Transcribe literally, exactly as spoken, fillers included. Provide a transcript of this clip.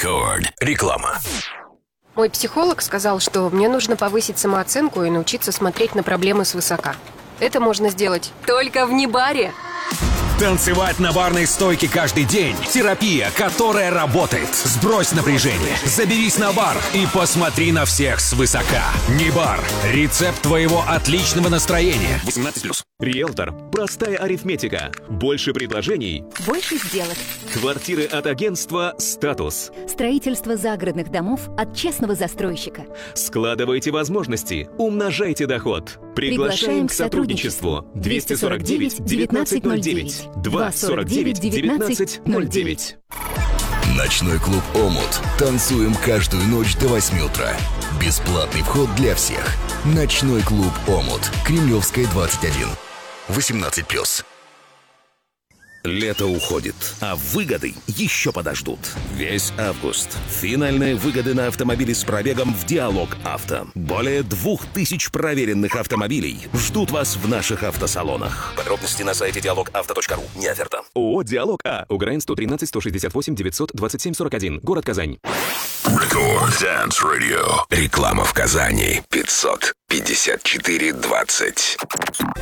Рекорд. Реклама. Мой психолог сказал, что мне нужно повысить самооценку и научиться смотреть на проблемы свысока. Это можно сделать только в Нибаре. Танцевать на барной стойке каждый день. Терапия, которая работает. Сбрось напряжение, заберись на бар и посмотри на всех свысока. Нибар. Рецепт твоего отличного настроения. восемнадцать плюс. Риэлтор. Простая арифметика. Больше предложений. Больше сделок. Квартиры от агентства «Статус». Строительство загородных домов от честного застройщика. Складывайте возможности. Умножайте доход. Приглашаем к сотрудничеству. двести сорок девять девятнадцать ноль девять. два сорок девять девятнадцать ноль девять. Ночной клуб «Омут». Танцуем каждую ночь до восьми утра. Бесплатный вход для всех. Ночной клуб «Омут». Кремлевская, двадцать один. восемнадцать плюс. Лето уходит, а выгоды еще подождут. Весь август. Финальные выгоды на автомобили с пробегом в «Диалог Авто». Более двух тысяч проверенных автомобилей ждут вас в наших автосалонах. Подробности на сайте диалог авто точка ру. Не оферта. ООО «Диалог А». УГРН сто тринадцать сто шестьдесят восемь девятьсот двадцать семь сорок один. Город Казань. Рекорд Dance Radio. Реклама в Казани. пятьсот пятьдесят четыре двадцать.